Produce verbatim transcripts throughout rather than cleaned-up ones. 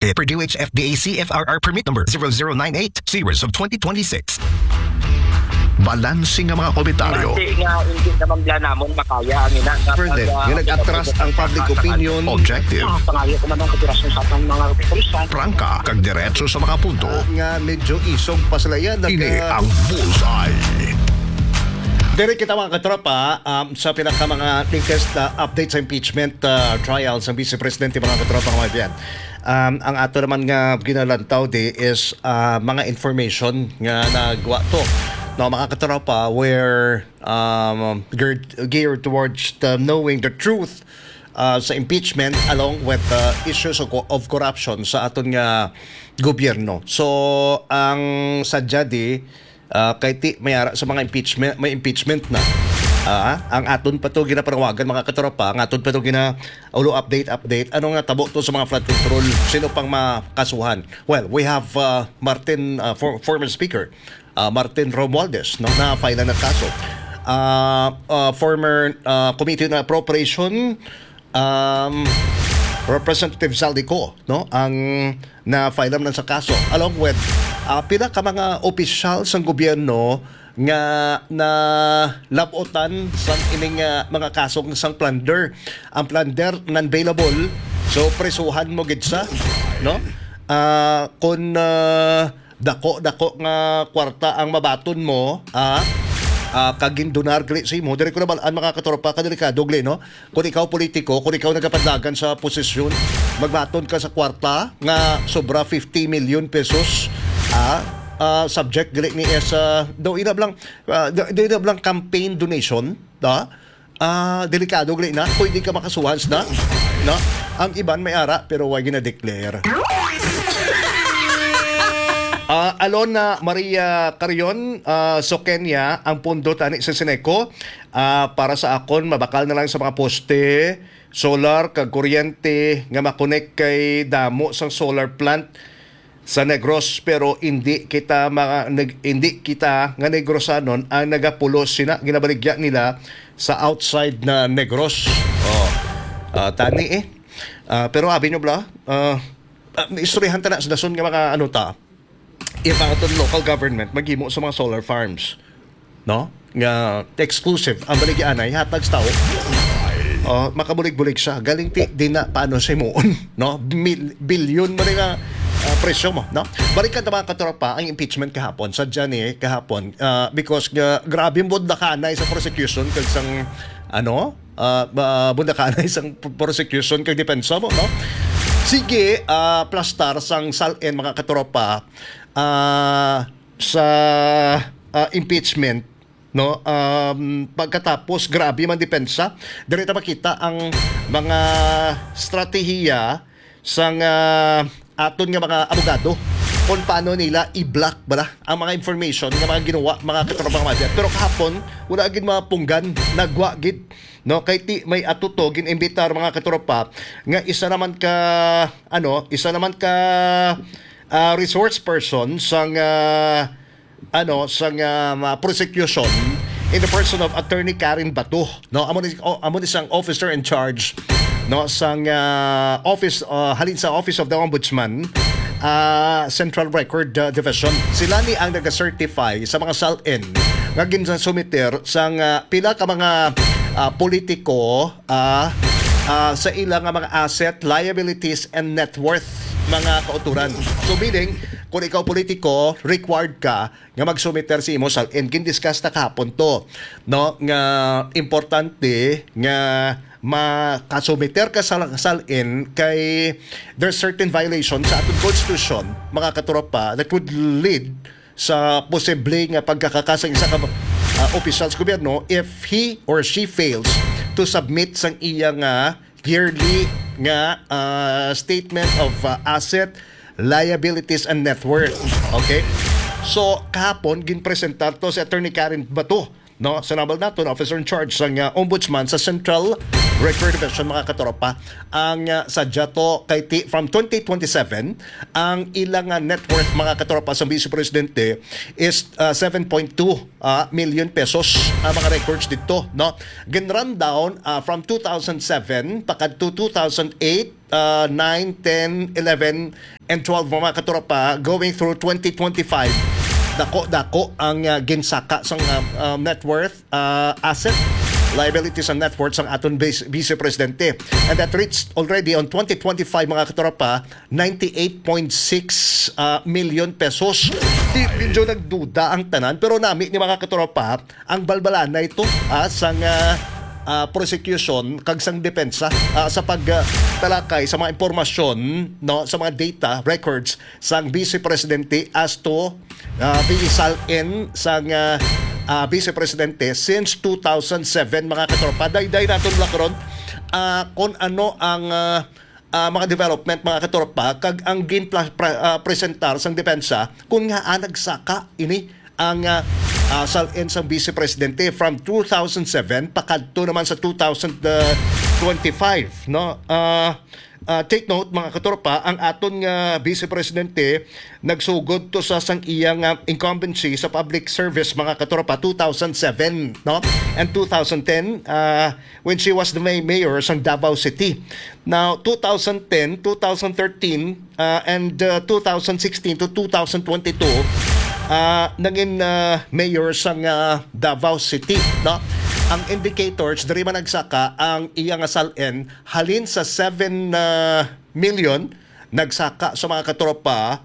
Limited. Purdue H F B A C F R R permit number zero zero nine eight series of twenty twenty-six. Balansing ang mga komentaryo. Kasi nga, hindi naman bla namon makaya. Further, yung nag-atras ang public opinion. Objective. Pangayo ko man ang kapirasyon sa atong mga pulisan. Prangka, kag diretso sa mga punto. Uh, nga medyo isog pa sila yan. Ini ang bullseye. Dere kita mga katropa, um, sa pinaka mga latest uh, update sa impeachment uh, trial sa Vice Presidente mga katropa mga yan. Um, ang ato naman nga ginalantaw di is uh, mga information nga nagwa to. No, mga katropa, where um, geared, geared towards the knowing the truth uh, sa impeachment along with uh, issues of, of corruption sa aton nga gobyerno. So, ang sadya di, uh, kay ti mayara sa mga impeachment, may impeachment na. Uh, ang aton pa to ginapanawagan mga katropa, ang aton pa to gina ulo update update ano nga tabo to sa mga flood control, sino pang makasuhan. Well, we have uh, Martin uh, for, former speaker uh, Martin Romualdez no na file na kaso. Uh, uh, former uh, committee na appropriation um, Representative Zaldico no ang na file na sa kaso along with uh, pila ka mga opisyal sa gobyerno nga na labotan sa ining uh, mga kasong sang plunder. Ang plunder non-bailable, so presuhan mo gid sa no uh, kung uh, dako dako nga kwarta ang mabaton mo ah uh, kagin donar gali sa imo dire ko na balaan mga katropa kadelikado gali no kung ikaw politiko, kung ikaw nagapadlagan sa posisyon, magbaton ka sa kwarta nga sobra fifty million pesos ah Uh, subject gali ni sa uh, daw ina blang uh, daw ina blang campaign donation da uh, delikado gali na pwede ka makasuhan na no ang iban may ara pero wa gina-declare. Uh, Alona Maria Carion uh, so Kenya ang pundo tani sa Seneco uh, para sa akon mabakal na lang sa mga poste solar kag kuryente nga makonek kay damo sang solar plant sa Negros pero hindi kita mga nag, hindi kita nga Negrosanon ang nagapulos sina ginabaligya nila sa outside na Negros. Oh. Uh, tani eh. Uh, pero abi nyo bla, uh, uh, istoryahan ta na sa dason nga mga ano ta. If ang aton local government maghimo sa mga solar farms, no? Nga exclusive ang baligyan ay hatag sa tao. Uh, makabulig-bulig siya. Galing ti di na paano sa imuon, no? Mil, bilyon mo nga Uh, presyo mo, no? Balikan na mga katropa ang impeachment kahapon sa dyan eh, kahapon uh, because uh, grabe bundakanay sa prosecution kag sang ano uh, uh, bundakanay sang prosecution kag depensa mo, no? Sige, uh, plastar sang salin mga katropa uh, sa uh, impeachment, no? Um, pagkatapos grabe man depensa, direta makita ang mga strategiya sang uh, aton nga mga abogado kung paano nila i-block bala ang mga information nga mga ginawa mga katropang madya. Pero kahapon wala gid mga punggan nagwa gid no kay ti may atuto gin-imbitar mga katropa nga isa naman ka ano isa naman ka uh, resource person sang uh, ano sang uh, prosecution in the person of Attorney Karen Bato no amo ni oh, amo ni sang officer in charge no sang uh, office uh, halin sa Office of the Ombudsman uh, Central Record uh, Division. Sila ni ang nag-certify sa mga salin nga ginsumiter sang uh, pila ka mga uh, politiko uh, uh, sa ilang mga asset, liabilities and net worth mga kauturan. So meaning kung ikaw politiko, required ka nga mag-sumiter si imo salin. Gin-discuss na kahapon to no nga importante nga makasumiter ka sa salin kay there's certain violation sa ating constitution mga katropa that would lead sa posible nga pagkakasang isa ka uh, opisyal sa gobyerno if he or she fails to submit sang iya nga yearly nga uh, statement of uh, asset, liabilities and net worth. Okay? So kahapon ginpresentar to si Attorney Karen Bato no sa nabal nato officer in charge sang uh, ombudsman sa Central record version mga katropa. Ang uh, sadya to kay T- from twenty twenty-seven, ang ilang uh, net worth mga katropa sa Vice Presidente is uh, seven point two uh, million pesos uh, mga records dito, no? Gin-run down uh, from two thousand seven pakad to two thousand eight, uh, nine, ten, eleven, and twelve mga katropa, going through twenty twenty-five. Dako-dako ang uh, ginsaka sa uh, um, net worth, uh, asset, liabilities and net worth ng aton vice, vice presidente. And that reached already on twenty twenty-five mga katropa, ninety-eight point six uh, million pesos. Di medyo nagduda ang tanan, pero nami ni mga katropa, ang balbalan na ito ah, sang uh, uh, prosecution kag sang depensa uh, sa pagtalakay uh, sa mga impormasyon, no, sa mga data records sang vice presidente as to uh, biisalin sang uh, uh, vice presidente since two thousand seven mga katropa. Dayday naton lakron uh, kung ano ang uh, uh, mga development mga katropa kag ang gin uh, presentar sang depensa kung nga ah, nagsaka ini ang uh, uh, salin sa vice presidente from two thousand seven pakadto naman sa two thousand twenty-five, no? Uh, uh, take note mga katropa, ang aton nga vice presidente nagsugod to sa sang iyang uh, incumbency sa public service mga katropa two thousand seven, no? And two thousand ten uh, when she was the may- mayor sa Davao City. Now two thousand ten, two thousand thirteen uh, and uh, two thousand sixteen to two thousand twenty-two Uh, naging uh, mayor sa uh, Davao City, no? Ang indicators diri man nagsaka ang iyang asalin halin sa seven uh, million nagsaka sa mga katropa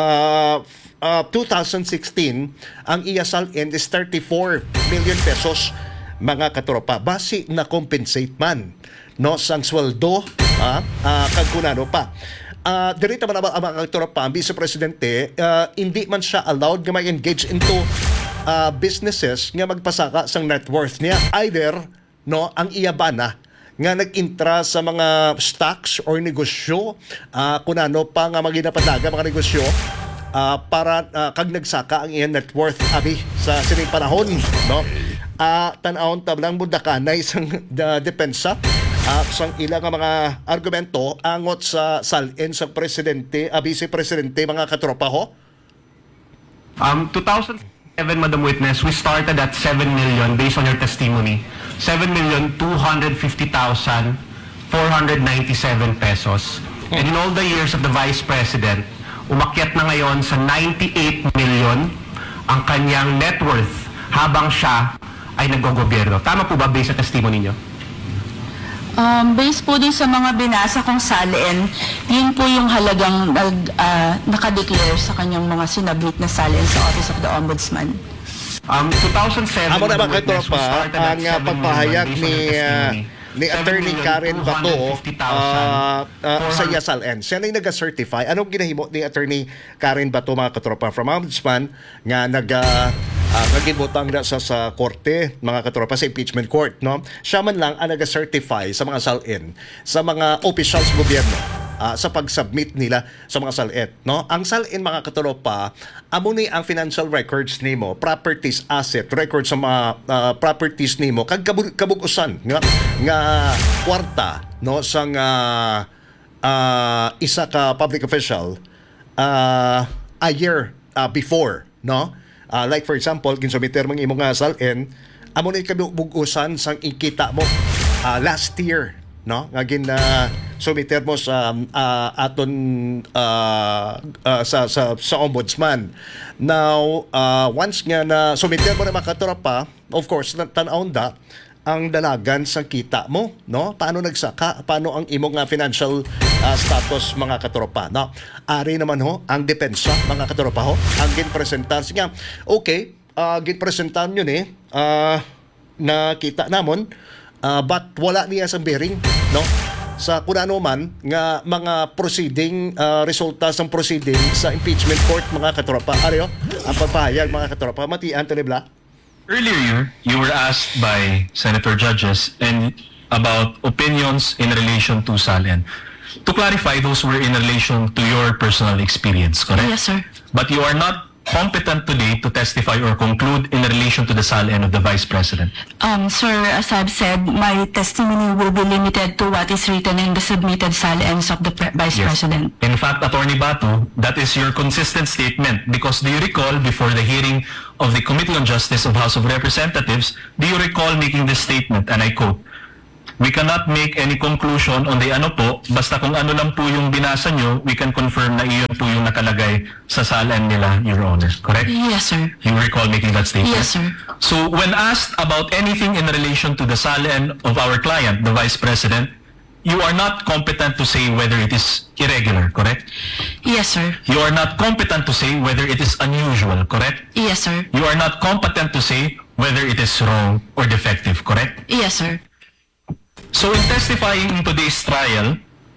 uh, uh, two thousand sixteen ang iya salin is thirty-four million pesos mga katropa, basi na compensate man, no, sang sweldo ah, uh, kag kunano pa. Uh, dirita man ang mga katropa, ang vice presidente, uh, hindi man siya allowed nga mag-engage into uh, businesses nga magpasaka sang net worth niya. Either, no, ang iyabana nga nag-intra sa mga stocks or negosyo, uh, kunano pa nga maginapadaga mga negosyo, uh, para uh, kag nagsaka ang iyang net worth abi sa sining panahon, no? Uh, tan-awon tablang budakanay sang uh, depensa at uh, sang ilang mga argumento angot sa salin sa presidente, uh, vice presidente mga katropa ho. Um, two thousand seven, Madam Witness, we started at seven million based on your testimony. seven million two hundred fifty thousand four hundred ninety-seven pesos. And in all the years of the Vice President, umakyat na ngayon sa ninety-eight million ang kanyang net worth habang siya ay naggogobyerno. Tama po ba based sa testimony niyo? Um, based po din sa mga binasa kong salin, yun po yung halagang nag, uh, nakadeclare sa kanyang mga sinabit na salin sa Office of the Ombudsman. Um, two thousand seven, Amo na ba katropa ang uh, pagpahayag ni uh, ni Attorney Karen Bato uh, uh, sa Yasal-N. Siya na yung nag-certify. Anong ginahimo ni Attorney Karen Bato mga katropa from Ombudsman nga nag uh, uh, nagibutang na sa, sa korte mga katropa sa impeachment court, no? Siya man lang ang nag-certify sa mga salin sa mga officials gobyerno uh, sa pag-submit nila sa mga salin, no? Ang salin mga katropa, amo ni ang financial records nimo, properties, asset records sa mga uh, properties nimo kag kabug- kabugusan nga nga kwarta, no, sang uh, uh, isa ka public official uh, a year uh, before, no? Uh, like for example, ginsumiter mga imong nga salin, amo ni kabugusan sang ikita mo uh, last year, no, nga gin uh, sumiter mo sa uh, aton uh, uh, sa sa sa ombudsman. Now uh, once nga na sumiter mo na makatropa, of course tan-aon da ang dalagan sa kita mo, no? Paano nagsaka, paano ang imong uh, financial uh, status mga katropa, no? Ari naman ho ang depensa mga katropa ho, ang ginpresentar siya. Okay, uh, ginpresentar yun eh uh, nakita namon, uh, but wala niya sa bearing, no, sa kunano man nga mga proceeding, uh, resulta sa proceeding sa impeachment court mga katropa. Ariyo ang pagpahayag mga katropa. Mati Anthony Bla. Earlier, you were asked by Senator Judges and about opinions in relation to Salen. To clarify, those were in relation to your personal experience, correct? Yes, sir. But you are not competent today to testify or conclude in relation to the SALN of the Vice President? Um, sir, as I've said, my testimony will be limited to what is written in the submitted S A L Ns of the pre- Vice Yes. President. In fact, Attorney Batu, that is your consistent statement because do you recall before the hearing of the Committee on Justice of House of Representatives, do you recall making this statement, and I quote, "We cannot make any conclusion on the ano po, basta kung ano lang po yung binasa nyo, we can confirm na iyon po yung nakalagay sa S A L N nila, Your Honor." Correct? Yes, sir. You recall making that statement? Yes, sir. So when asked about anything in relation to the S A L N of our client, the Vice President, you are not competent to say whether it is irregular, correct? Yes, sir. You are not competent to say whether it is unusual, correct? Yes, sir. You are not competent to say whether it is wrong or defective, correct? Yes, sir. So in testifying in today's trial,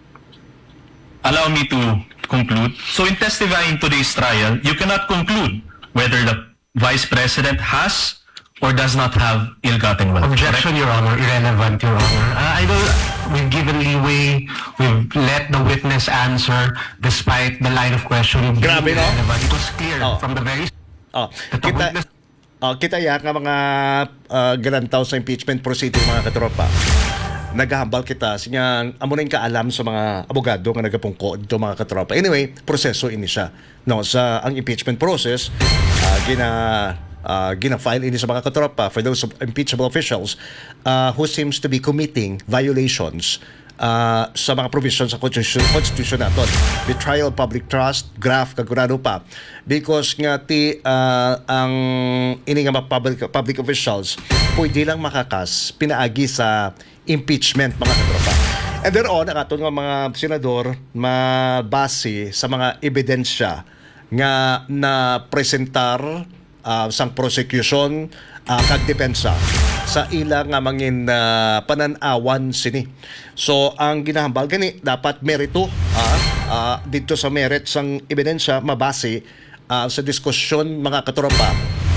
allow me to conclude. So in testifying in today's trial, you cannot conclude whether the Vice President has or does not have ill-gotten wealth. Objection, Your Honor. Irrelevant, Your Honor. Uh, I don't, we've given leeway. We've let the witness answer despite the line of questioning being Grabe, no? irrelevant. It was clear Oh. from the very Oh, that the kita, witness oh, kita ya nga mga uh, garantaw sa impeachment proceeding mga katropa. Naghahambal kita sinya amo na yung kaalam sa mga abogado nga nagapungko dito mga katropa. Anyway, proseso ini siya. No, sa ang impeachment process, uh, gina uh, gina-file ini sa mga katropa for those impeachable officials uh, who seems to be committing violations uh, sa mga provisions sa constitution, constitution naton. Betrayal of public trust, graft, kagurado pa. Because nga ti uh, ang ini nga mga public, public officials pwede lang makakas pinaagi sa impeachment mga katropa. And then on, ang aton nga mga senador mabase sa mga ebidensya nga na presentar uh, sang prosecution uh, kag depensa sa ila nga mangin uh, pananawan sini. So ang ginahambal gani dapat merito uh, uh, dito sa merit sang ebidensya mabase uh, sa diskusyon mga katropa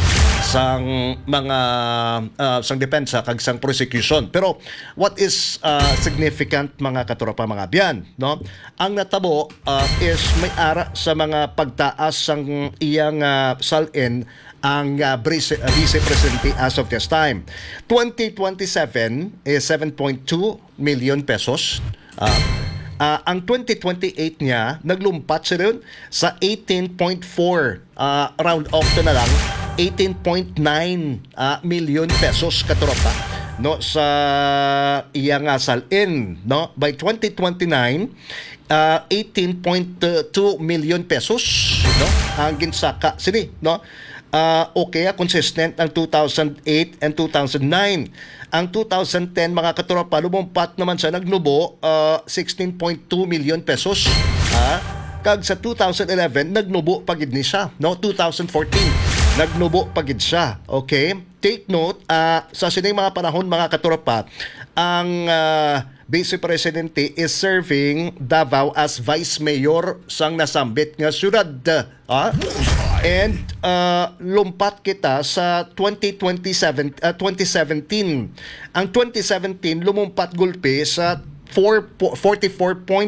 sang mga uh, sang depensa kag sang prosecution. Pero what is uh, significant mga katropa mga biyan, no? Ang natabo uh, is may ara sa mga pagtaas sang iyang uh, salin ang uh, vice, uh, vice presidente as of this time. twenty twenty-seven is seven point two million pesos. Uh, Uh, ang twenty twenty-eight niya, naglumpat siya rin sa eighteen point four, uh, round off to na lang, eighteen point nine uh, million pesos katropa no sa iyang uh, salin, no. By twenty twenty-nine, uh, eighteen point two million pesos, no, ang ginsaka sini, no. Uh, okay, consistent ang two thousand eight and two thousand nine. Ang two thousand ten mga katropa lumumpat naman sa nagnubo uh, sixteen point two million pesos. Ha? Kag sa two thousand eleven nagnubo pagid ni siya, no? two thousand fourteen nagnubo pagid siya. Okay? Take note uh, sa sinay mga panahon mga katropa, ang uh, Vice Presidente is serving Davao as Vice Mayor sang nasambit nga syudad. Ha? And uh, lumpat kita sa twenty twenty-seven, uh, twenty seventeen. Ang twenty seventeen lumumpat gulpi sa forty-four point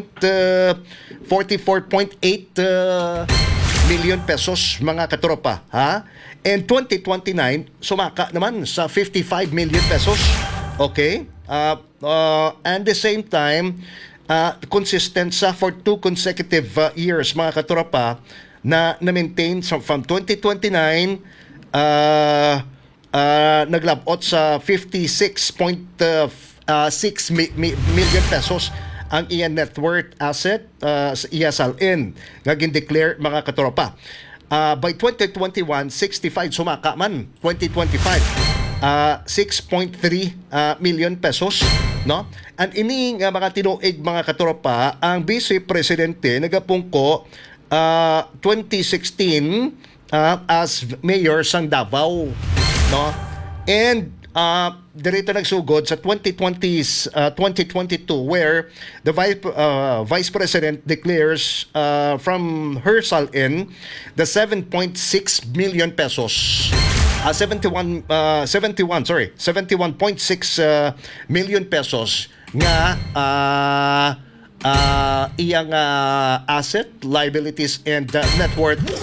eight uh, million pesos mga katropa, ha? And twenty twenty-nine sumaka naman sa fifty-five million pesos. Okay? Uh, uh, and the same time uh, consistent sa for two consecutive uh, years mga katropa na na-maintain from twenty twenty-nine uh, uh, naglabot sa fifty-six point six million pesos ang iya net worth asset uh, sa iya salin nga gin-declare mga katropa. Uh, by twenty twenty-one, sixty-five sumaka man. twenty twenty-five, uh, six point three uh, million pesos, no? And ini nga mga tinuig mga katropa, ang Vice Presidente nagapungko uh, twenty sixteen uh, as mayor sang Davao, no? And uh, dirito nagsugod sa twenty twenty, uh, twenty twenty-two where the vice, uh, vice president declares uh, from her salin the seven point six million pesos. Uh, seventy-one uh, seventy-one sorry seventy-one point six uh, million pesos nga uh, uh, iyang uh, asset, liabilities and uh, net worth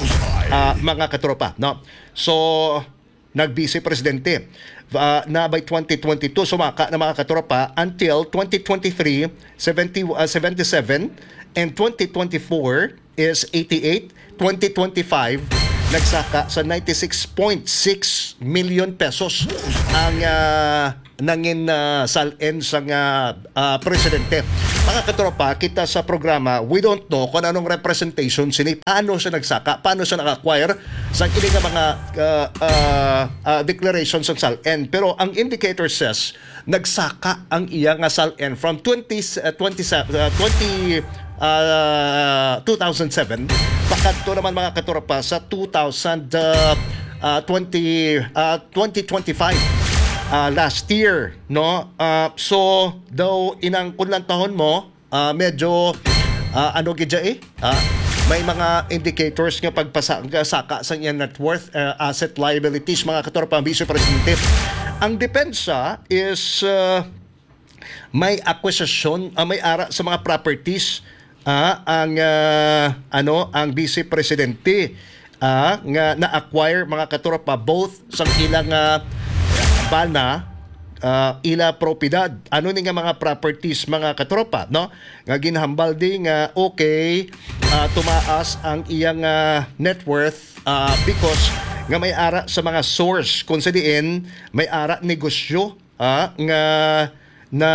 ah, mga katropa, no? So nag-vice presidente uh, na by twenty twenty-two sumaka na mga katropa until twenty twenty-three seventy, uh, seventy-seven and twenty twenty-four is eighty-eight, twenty twenty-five nagsaka sa ninety-six point six million pesos ang uh, nangin uh, salen sa uh, uh, presidente. Mga katropa, kita sa programa, we don't know kung anong representation sini, paano siya nagsaka, paano siya naka-acquire sa ini nga mga uh, uh, uh, declarations ng salen. Pero ang indicator says, nagsaka ang iya nga salen from twenty, uh, twenty, uh, twenty uh, two thousand seven pakadto naman mga katropa sa two thousand twenty, uh, twenty twenty-five. Uh, last year, no? Uh, so, daw inang kunlang tahon mo, uh, medyo uh, ano gidya eh? Uh, may mga indicators nga pagpasaka sa iyang net worth, uh, asset liabilities, mga katropa, Vice Presidente. Ang depensa is uh, may acquisition, uh, may ara sa mga properties, uh, ang uh, ano, ang Vice Presidente uh, nga na-acquire mga katropa both sa ilang uh, bana uh, ila propiedad. Ano ni nga mga properties mga katropa, no? Nga ginhambal di nga okay uh, tumaas ang iyang uh, net worth uh, because nga may ara sa mga source kung sa diin may ara negosyo uh, nga na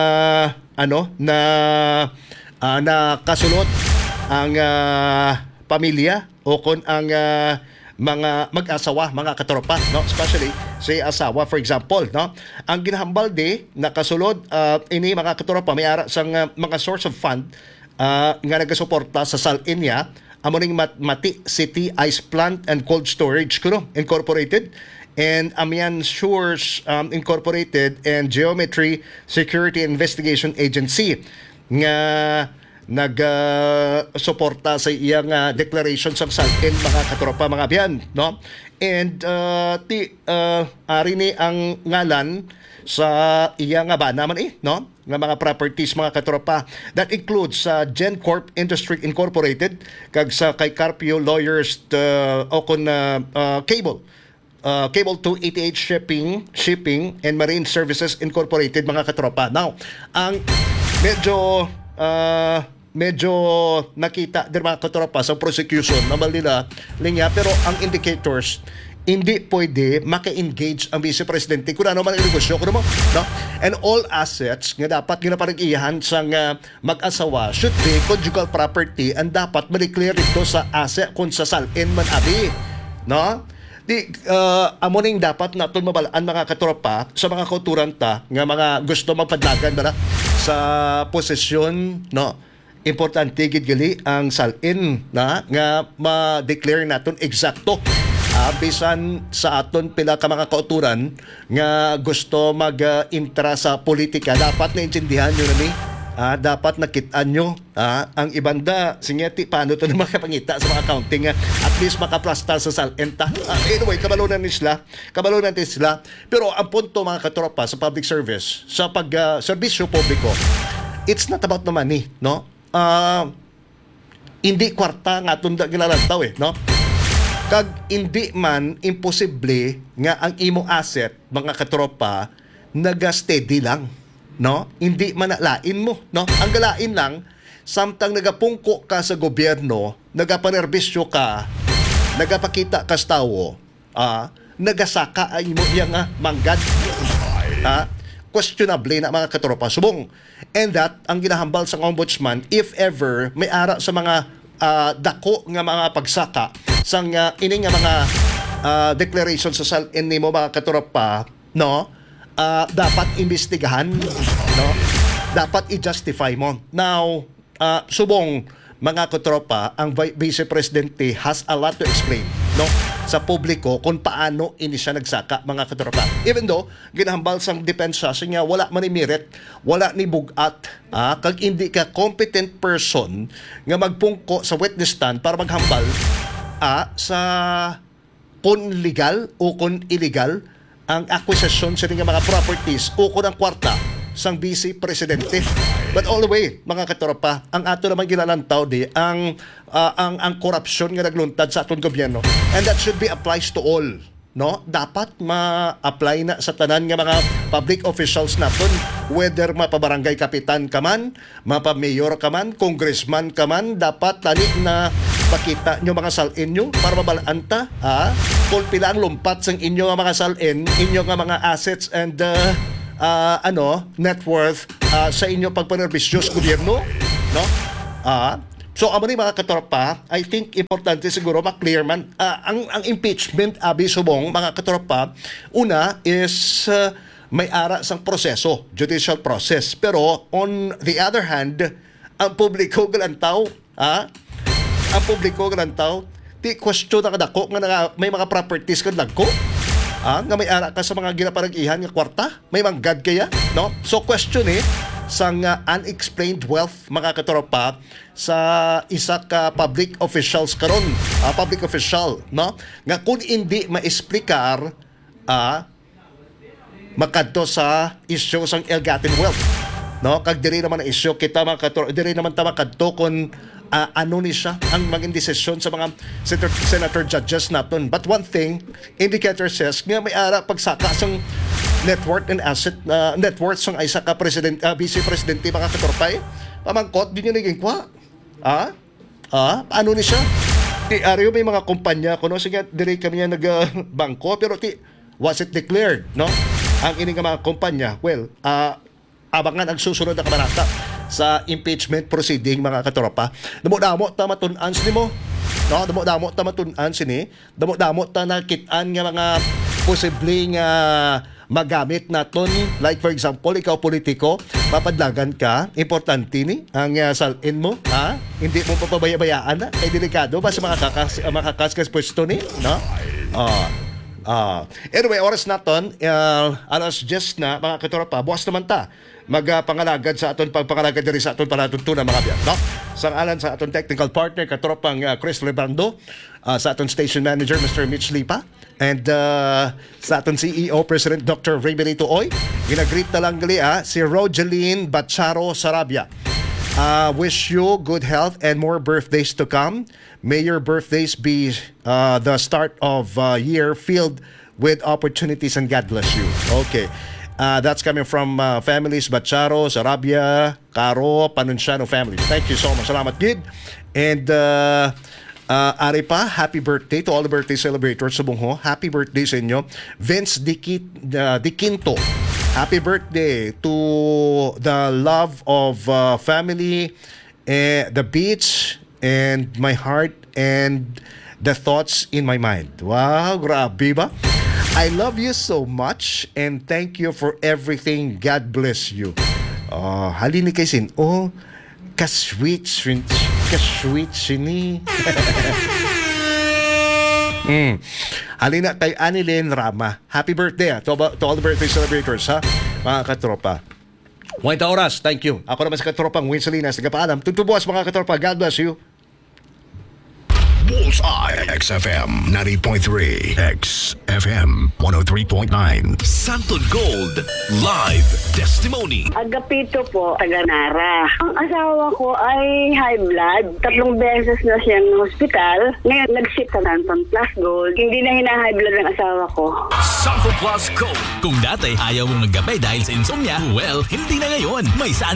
ano na uh, na kasulot ang uh, pamilya o kung ang uh, mga mag-asawa, mga katropa, no? Especially say asawa, for example, no? Ang ginahambal di nakasulod uh, ini mga katropa may ara sang uh, mga source of fund uh, nga nagasuporta sa salin niya amo ning Mat- Mati City Ice Plant and Cold Storage kuno Incorporated and Amian Shores um, Incorporated and Geometry Security Investigation Agency nga nag-suporta uh, sa iyang uh, declaration sa salin mga katropa mga biyan, no? And uh, ti uh, ari ni ang ngalan sa iyang nga ba naman eh, no? Nga mga properties mga katropa that includes sa uh, GenCorp Industry Incorporated kag sa kay Carpio Lawyers uh, o kon uh, uh, Cable Uh, Cable two eighty-eight Shipping Shipping and Marine Services Incorporated mga katropa. Now, ang medyo uh, medyo nakita din mga katropa sa prosecution naman nila linya pero ang indicators hindi pwede maka-engage ang Vice Presidente kung ano man ang negosyo kuno mo, no? And all assets nga dapat ginaparag-iyahan sa uh, mag-asawa should be conjugal property and dapat ma-declare ito sa asset kung sa salin man abi, no? Di uh, amo ning dapat naton mabalaan mga katropa sa mga kauturan ta nga mga gusto magpadlagan ba sa posisyon, no? Importante gid gali ang salin na nga ma-declare naton eksakto uh, bisan sa aton pila ka mga kauturan nga gusto mag-intra uh, sa politika dapat naintindihan nyo na ni Ah, dapat nakitaan nyo ah, ang ibanda sinyeti paano to na makapangita sa mga accounting ah, at least makaplasta sa salenta. Ah, anyway, kabalunan ni sila kabalunan ni sila pero ang punto mga katropa sa public service sa pag uh, serbisyo publiko, it's not about the money, no? Uh, hindi kwarta nga tunda ginalantaw eh, no? Kag hindi man imposible nga ang imong asset mga katropa naga-steady lang, no? Hindi manalain mo, no? Ang galain lang samtang nagapungko ka sa gobyerno, nagapanerbisyo ka, nagapakita ka sa tawo, ah, nagasaka ay mo yang ah, manggad. Ah, questionable na mga katropa subong. And that ang ginahambal sa ombudsman if ever may ara sa mga uh, dako nga mga pagsaka sang uh, ini nga mga uh, declaration sa salin nimo mga katropa, no? Uh, dapat imbestigahan, no? Dapat i-justify mo. Now, uh, subong mga katropa, ang Vice Presidente has a lot to explain, no? Sa publiko kung paano ini siya nagsaka mga katropa. Even though ginahambal sang depensa sa niya wala man ni merit, wala ni bugat, ah, kag hindi ka competent person nga magpungko sa witness stand para maghambal ah, sa kung legal o kung illegal ang acquisition sa mga properties o kung ang kwarta sang Vice Presidente. But all the way, mga katropa, ang ato naman ginalantaw di, ang, ah, ang, ang korupsyon nga nagluntad sa atong gobyerno. And that should be applies to all. No? Dapat ma-apply na sa tanan nga mga public officials naton, whether mapabarangay kapitan ka man, mapamayor ka man, congressman ka man, dapat tali na pakita nyo mga salin nyo para mabalaan ta, ah, kung pila ang lumpat sa inyo nga mga salin, inyo nga mga assets and uh, uh, ano, net worth uh, sa inyo pagpanerbisyo sa gobyerno, no? Ah, so amo ni mga katropa, I think importante siguro ma-clear man uh, ang ang impeachment abi subong mga katropa. Una is uh, may ara sang proseso, judicial process. Pero on the other hand, ang publiko galantaw, ah, ang publiko galantaw, ti question na kadako nga nga may mga properties kad lagko. Ah, nga may ara ka sa mga ginaparagihan nga kwarta, may manggad kaya, no? So question eh sang uh, unexplained wealth mga katropa sa isa ka public officials karon, uh, public official, no? Nga kung hindi ma-explicar, ah, makadto sa issue sang ill-gotten wealth, no? Kag diri naman ang issue kita mga katropa, diri naman ta makadto kun uh, ano ni siya ang maging desisyon sa mga senator, senator judges naton. But one thing, indicator says nga may ara pagsaka sang net worth and asset uh, net worth sang isa ka president, uh, vice presidente mga katorpay, pamangkot din yung naging kwa. Ah? Ah? Paano ni siya? Ti ariyo may mga kumpanya kuno sige dire kami nag uh, bangko pero ti was it declared, no? Ang ini nga mga kumpanya, well, uh, abangan ang susunod na kabanata sa impeachment proceeding mga katropa. Damo-damo ta matun-an nimo. No, damo-damo ta matun-an sini. Damo-damo ta nakitaan nga mga posibleng uh, magamit naton, like for example ikaw politiko, papadlagan ka, importante ni ang uh, salin mo, ha? Hindi mo papabaya-bayaan na, kay delikado ba sa mga kakas uh, makakaskas pwesto ni, no? Ah. Uh, anyway, oras naton, uh, alas just na mga katropa, buwas naman ta magpangalagad sa aton pagpangalagad diri sa aton panatuntunan mga biyak, no? Sang alan sa aton technical partner katropang uh, Chris Lebrando, uh, sa aton station manager Mister Mitch Lipa, and uh, sa aton C E O President Doctor Ray Benito Oy, ginagreet na lang gali ah, si Rogeline Bacharo Sarabia. Uh, wish you good health and more birthdays to come. May your birthdays be uh, the start of uh, year filled with opportunities and God bless you. Okay. Uh, that's coming from uh, families Bacharo, Sarabia, Caro, Panunciano families. Thank you so much. Salamat, Gid. And uh, uh, ari pa, happy birthday to all the birthday celebrators sa Bungho. Happy birthday sa inyo. Vince Diki, uh, Diquinto. Happy birthday to the love of uh, family, eh, the beach, and my heart, and the thoughts in my mind. Wow, grabe ba? I love you so much and thank you for everything. God bless you. Oh, halini kay sin. Oh, ka-sweet, sweet, ka-sweet sini. mm. Halina kay Anilyn Rama. Happy birthday ah, to, to all the birthday celebrators, ha? Mga katropa. Wait oras, thank you. Ako naman sa katropang Win Salinas, nagpaalam. Tutubuas mga katropa, God bless you. Bullseye X F M ninety point three, X F M one oh three point nine. Santon Gold Live Testimony. Agapito po, taga Nara. Ang asawa ko ay high blood. Tatlong beses na siyang hospital. Ngayon, nag-ship sa Santon Plus Gold. Hindi na hina-high blood ng asawa ko. Santon Plus Gold. Kung dati ayaw mong maggapay dahil sa insomnia, well, hindi na ngayon. May Santon